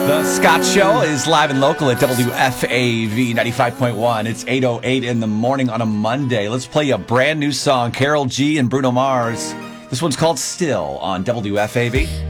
The Scott Show is live and local at WFAV 95.1. It's 8:08 in the morning on a Monday. Let's play a brand new song, Karol G and Bruno Mars. This one's called Still on WFAV.